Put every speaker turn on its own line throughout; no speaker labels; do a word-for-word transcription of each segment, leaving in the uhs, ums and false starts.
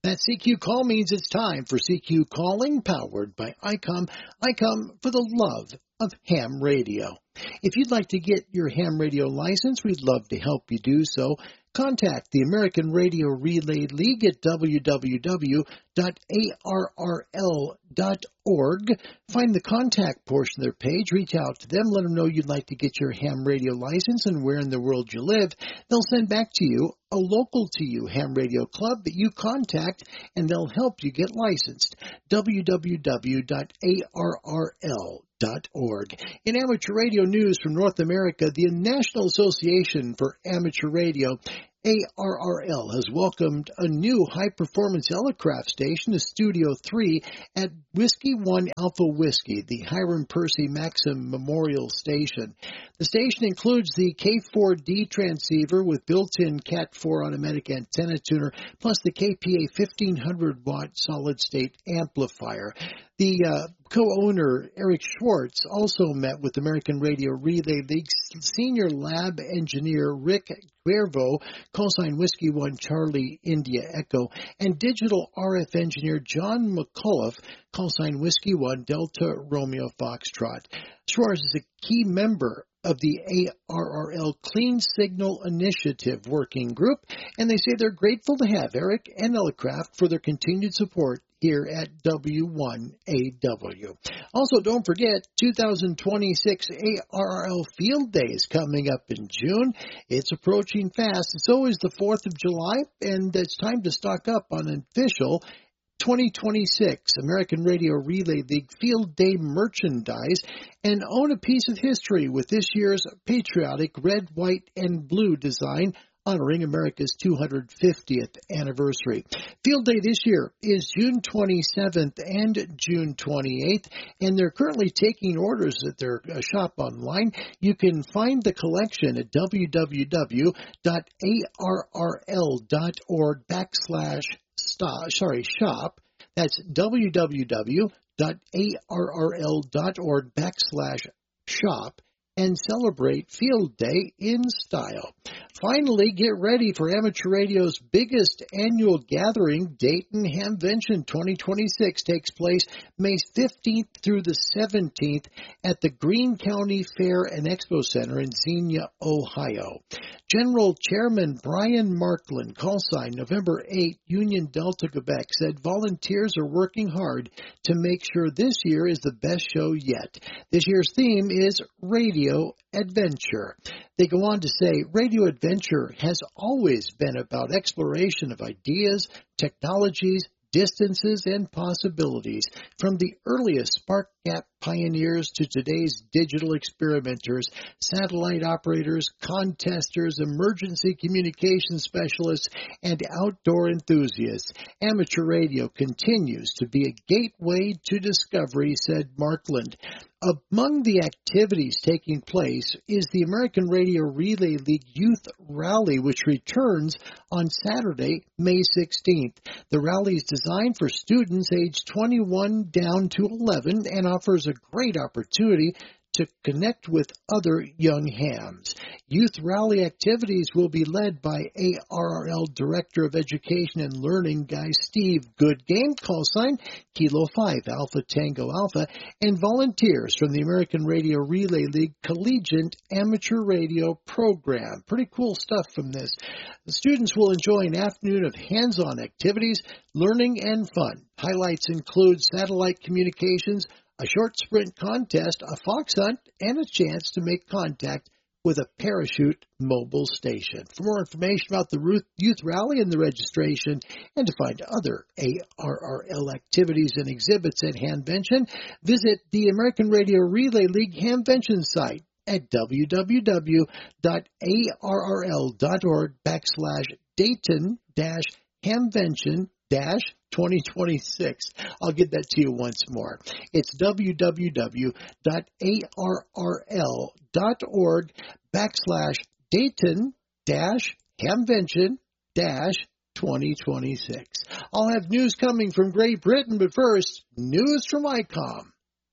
That C Q call means it's time for C Q Calling, powered by I COM. I COM for the love of ham radio. If you'd like to get your ham radio license, we'd love to help you do so. Contact the American Radio Relay League at w w w dot a r r l dot org. Find the contact portion of their page, reach out to them, let them know you'd like to get your ham radio license and where in the world you live. They'll send back to you a local to you ham radio club that you contact, and they'll help you get licensed. w w w dot a r r l dot org. In amateur radio news from North America, the National Association for Amateur Radio, A R R L, has welcomed a new high-performance Elecraft station to Studio three at Whiskey one Alpha Whiskey, the Hiram Percy Maxim Memorial Station. The station includes the K four D transceiver with built-in Cat four automatic antenna tuner, plus the K P A fifteen hundred watt solid-state amplifier. The uh, co-owner, Eric Schwartz, also met with American Radio Relay League's senior lab engineer, Rick Cuervo, callsign Whiskey one Charlie India Echo, and digital R F engineer John McCullough, callsign Whiskey one Delta Romeo Foxtrot. Schwartz is a key member of the A R R L Clean Signal Initiative Working Group, and they say they're grateful to have Eric and Elecraft for their continued support here at W one A W. Also, don't forget, two thousand twenty-six A R R L Field Day is coming up in June. It's approaching fast. It's always the fourth of July, and it's time to stock up on official twenty twenty-six American Radio Relay League Field Day merchandise and own a piece of history with this year's patriotic red, white, and blue design honoring America's two hundred fiftieth anniversary. Field Day this year is June twenty-seventh and June twenty-eighth, and they're currently taking orders at their uh, shop online. You can find the collection at w w w dot a r r l dot org backslash stop, sorry, shop. That's w w w dot a r r l dot org backslash shop. And celebrate Field Day in style. Finally, get ready for Amateur Radio's biggest annual gathering. Dayton Hamvention twenty twenty-six takes place May fifteenth through the seventeenth at the Greene County Fair and Expo Center in Xenia, Ohio. General Chairman Brian Markland, callsign November eighth, Union Delta, Quebec, said volunteers are working hard to make sure this year is the best show yet. This year's theme is Radio Adventure. They go on to say, Radio Adventure has always been about exploration of ideas, technologies, distances, and possibilities, from the earliest spark gap pioneers to today's digital experimenters, satellite operators, contesters, emergency communication specialists, and outdoor enthusiasts. Amateur radio continues to be a gateway to discovery, said Markland. Among the activities taking place is the American Radio Relay League Youth Rally, which returns on Saturday, May sixteenth. The rally is designed for students aged twenty-one down to eleven and offers a great opportunity to connect with other young hams. Youth rally activities will be led by A R R L Director of Education and Learning, Guy Steve Goodgame, callsign Kilo five Alpha Tango Alpha, and volunteers from the American Radio Relay League Collegiate Amateur Radio Program. Pretty cool stuff from this. The students will enjoy an afternoon of hands-on activities, learning, and fun. Highlights include satellite communications, a short sprint contest, a fox hunt, and a chance to make contact with a parachute mobile station. For more information about the Youth Rally and the registration, and to find other A R R L activities and exhibits at Hamvention, visit the American Radio Relay League Hamvention site at w w w dot a r r l dot org backslash Dayton dash Hamvention dash twenty twenty-six. I'll give that to you once more. It's w w w dot a r r l dot org backslash Dayton dash Hamvention dash twenty twenty-six. I'll have news coming from Great Britain, but first, news from I COM.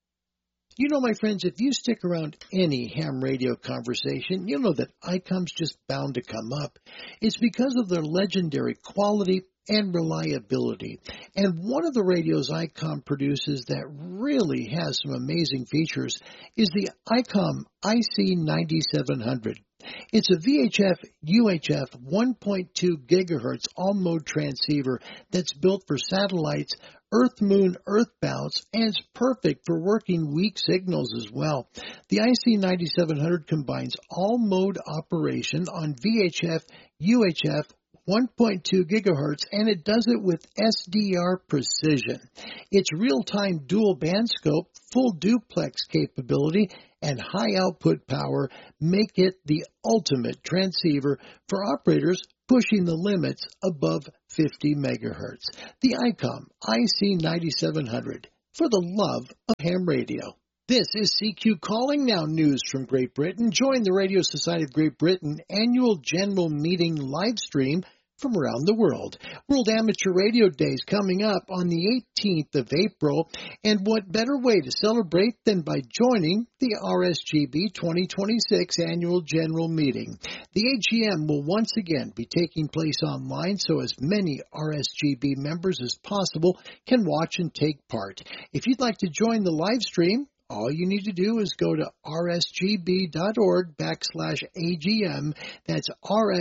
You know, my friends, if you stick around any ham radio conversation, you'll know that I COM's just bound to come up. It's because of their legendary quality, and reliability. And one of the radios ICOM produces that really has some amazing features is the ICOM I C ninety-seven hundred. It's a V H F U H F one point two gigahertz all-mode transceiver that's built for satellites, Earth-Moon earthbounds, and it's perfect for working weak signals as well. The I C ninety-seven hundred combines all-mode operation on V H F U H F one point two gigahertz, and it does it with S D R precision. Its real-time dual band scope, full duplex capability, and high output power make it the ultimate transceiver for operators pushing the limits above fifty megahertz. The ICOM I C ninety-seven hundred, for the love of ham radio. This is C Q Calling Now News from Great Britain. Join the Radio Society of Great Britain annual general meeting live stream from around the world. World Amateur Radio Day is coming up on the eighteenth of April, and what better way to celebrate than by joining the R S G B twenty twenty-six Annual General Meeting. The A G M will once again be taking place online, so as many R S G B members as possible can watch and take part. If you'd like to join the live stream, all you need to do is go to rsgb.org backslash AGM. That's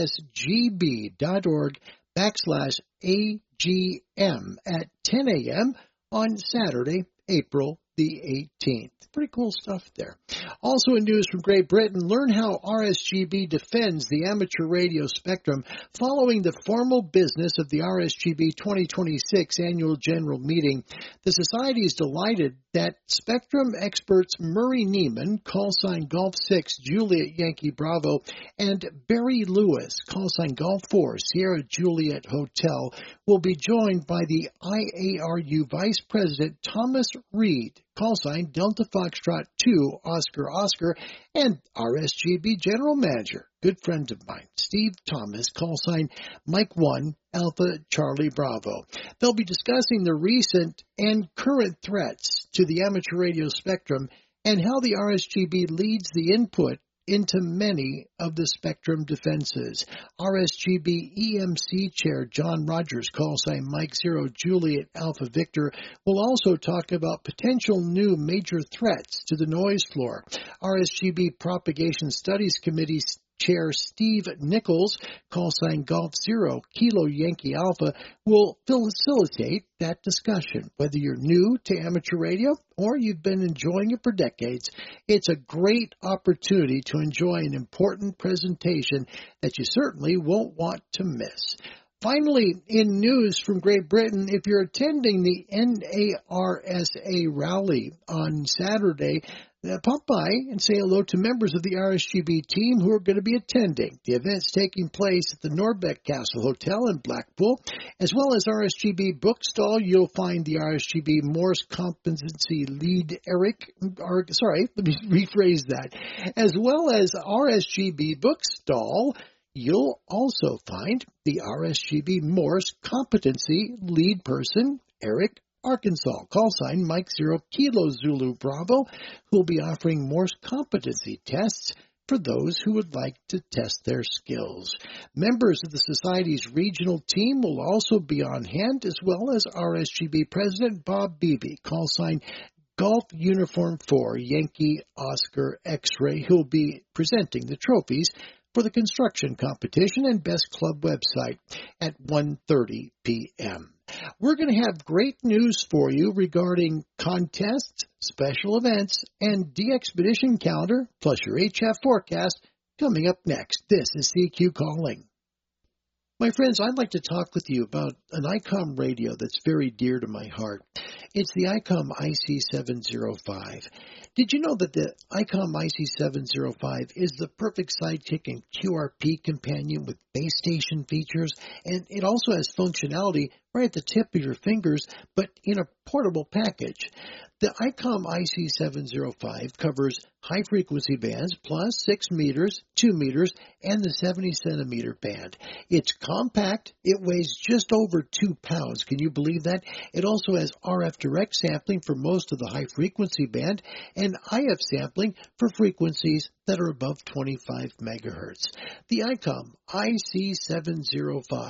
rsgb.org backslash AGM at ten a.m. on Saturday, April the eighteenth. Pretty cool stuff there. Also in news from Great Britain, learn how R S G B defends the amateur radio spectrum following the formal business of the R S G B twenty twenty-six Annual General Meeting. The Society is delighted that spectrum experts Murray Neiman, call sign Golf six, Juliet Yankee Bravo, and Barry Lewis, call sign Golf four, Sierra Juliet Hotel, will be joined by the I A R U Vice President Thomas Reed, call sign Delta Foxtrot two, Oscar Oscar, and R S G B General Manager, good friend of mine, Steve Thomas, call sign Mike one, Alpha Charlie Bravo. They'll be discussing the recent and current threats to the amateur radio spectrum and how the R S G B leads the input into many of the spectrum defenses. R S G B E M C Chair John Rogers, call sign Mike Zero Juliet Alpha Victor, will also talk about potential new major threats to the noise floor. R S G B Propagation Studies Committee Chair Steve Nichols, call sign Golf Zero Kilo Yankee Alpha, will facilitate that discussion. Whether you're new to amateur radio or you've been enjoying it for decades, it's a great opportunity to enjoy an important presentation that you certainly won't want to miss. Finally, in news from Great Britain, if you're attending the N A R S A rally on Saturday, Uh, pop by and say hello to members of the R S G B team who are going to be attending. The event's taking place at the Norbeck Castle Hotel in Blackpool, as well as R S G B Bookstall. You'll find the R S G B Morse Competency Lead Eric, or, sorry, let me rephrase that, as well as R S G B Bookstall. You'll also find the R S G B Morse Competency Lead Person, Eric Arkansas, call sign Mike Zero Kilo Zulu Bravo, who will be offering Morse competency tests for those who would like to test their skills. Members of the Society's regional team will also be on hand, as well as R S G B President Bob Beebe, call sign Golf Uniform four, Yankee Oscar X-Ray, who will be presenting the trophies for the construction competition and Best Club website at one thirty p.m. We're going to have great news for you regarding contests, special events, and de-expedition calendar, plus your H F forecast, coming up next. This is C Q Calling. My friends, I'd like to talk with you about an ICOM radio that's very dear to my heart. It's the ICOM I C seven oh five. Did you know that the ICOM I C seven oh five is the perfect sidekick and Q R P companion with base station features, and it also has functionality right at the tip of your fingers, but in a portable package? The ICOM I C seven oh five covers high-frequency bands plus six meters, two meters, and the seventy centimeter band. It's compact. It weighs just over two pounds. Can you believe that? It also has R F direct sampling for most of the high-frequency band and I F sampling for frequencies that are above twenty-five megahertz. The ICOM I C seven oh five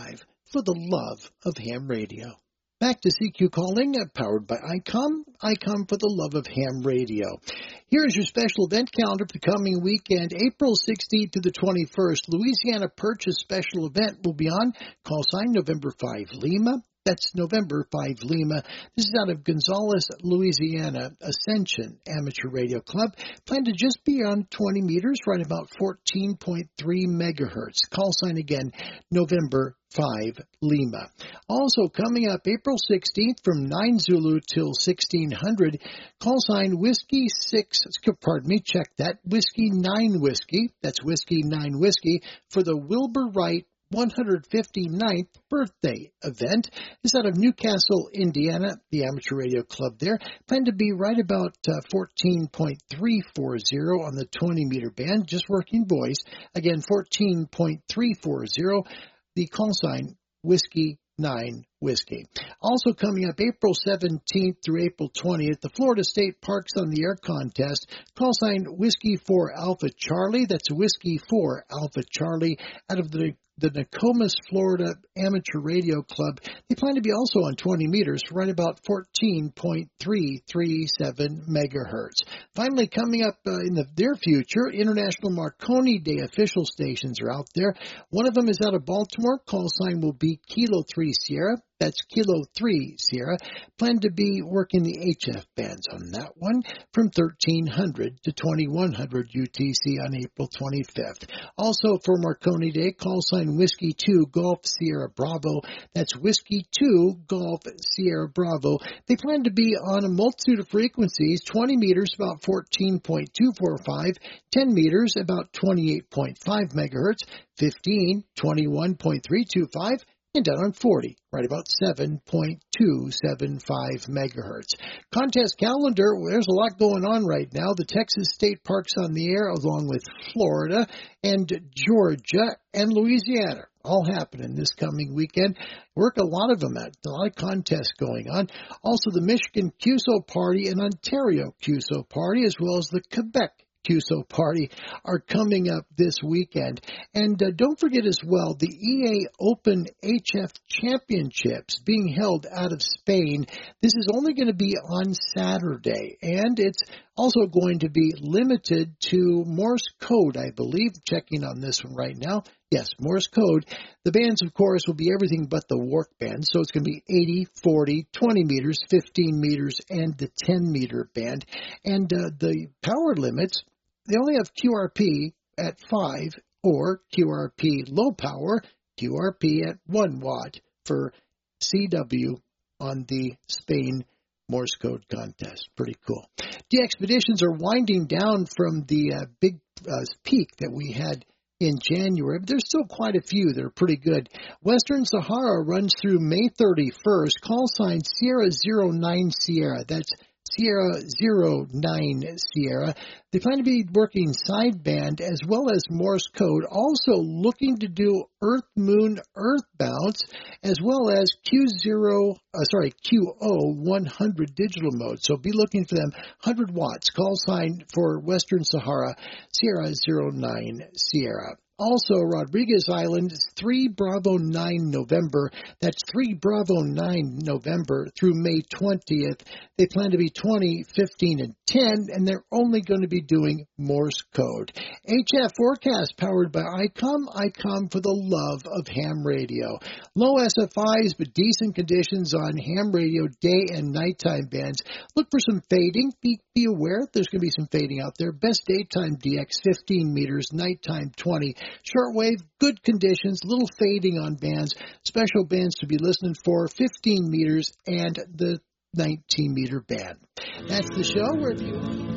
for the love of ham radio. Back to C Q Calling, uh, powered by ICOM. ICOM for the love of ham radio. Here's your special event calendar for the coming weekend. April sixteenth to the twenty-first, Louisiana Purchase special event will be on. Call sign November five Lima. That's November five Lima. This is out of Gonzales, Louisiana, Ascension Amateur Radio Club. Planned to just be on twenty meters, right about fourteen point three megahertz. Call sign again, November five Lima. Also coming up April sixteenth from nine Zulu till sixteen hundred, call sign Whiskey six, pardon me, check that, Whiskey nine Whiskey, that's Whiskey nine Whiskey, for the Wilbur Wright one hundred fifty-ninth birthday event. Is out of Newcastle, Indiana, the Amateur Radio Club there. Planned to be right about uh, fourteen point three four zero on the twenty meter band, just working boys. Again, fourteen point three four zero, the call sign Whiskey nine Whiskey. Also coming up April seventeenth through April twentieth, the Florida State Parks on the Air contest. Call sign Whiskey four Alpha Charlie. That's Whiskey four Alpha Charlie out of the the Nokomis, Florida Amateur Radio Club. They plan to be also on twenty meters, right about fourteen point three three seven megahertz. Finally, coming up uh, in the near future, International Marconi Day official stations are out there. One of them is out of Baltimore. Call sign will be Kilo three Sierra. That's Kilo three Sierra. Plan to be working the H F bands on that one from thirteen hundred to twenty-one hundred U T C on April twenty-fifth. Also for Marconi Day, call sign Whiskey two Golf Sierra Bravo. That's Whiskey two Golf Sierra Bravo. They plan to be on a multitude of frequencies, twenty meters, about fourteen point two four five, ten meters, about twenty-eight point five megahertz, fifteen, twenty-one point three two five, and down on forty, right about seven point two seven five megahertz. Contest calendar, there's a lot going on right now. The Texas State Parks on the Air, along with Florida and Georgia and Louisiana, all happening this coming weekend. Work a lot of them out, a lot of contests going on. Also the Michigan Q S O Party and Ontario Q S O Party, as well as the Quebec Q S O Party are coming up this weekend. And uh, don't forget as well, the E A Open H F Championships being held out of Spain. This is only going to be on Saturday, and it's also going to be limited to Morse code, I believe. Checking on this one right now. Yes, Morse code. The bands, of course, will be everything but the work band. So it's going to be eighty, forty, twenty meters, fifteen meters, and the ten meter band. And uh, the power limits, they only have Q R P at five or Q R P low power, Q R P at one watt for C W on the Spain Morse code contest. Pretty cool. The expeditions are winding down from the uh, big uh, peak that we had in January, but there's still quite a few that are pretty good. Western Sahara runs through May thirty-first. Call sign Sierra zero nine Sierra. That's Sierra zero nine Sierra. They plan to be working sideband as well as Morse code, also looking to do Earth-Moon Earth bounce, as well as Q zero, uh, sorry, Q O one hundred digital mode. So be looking for them, one hundred watts. Call sign for Western Sahara, Sierra zero nine Sierra. Also, Rodriguez Island, three Bravo nine November. That's three Bravo nine November through May twentieth. They plan to be twenty, fifteen, and ten, and they're only going to be doing Morse code. H F forecast powered by ICOM. ICOM for the love of ham radio. Low S F Is, but decent conditions on ham radio day and nighttime bands. Look for some fading. Be, be aware there's going to be some fading out there. Best daytime D X, fifteen meters, nighttime twenty. Shortwave, good conditions, little fading on bands. Special bands to be listening for, fifteen meters and the nineteen meter band. That's the show. Wherever you are.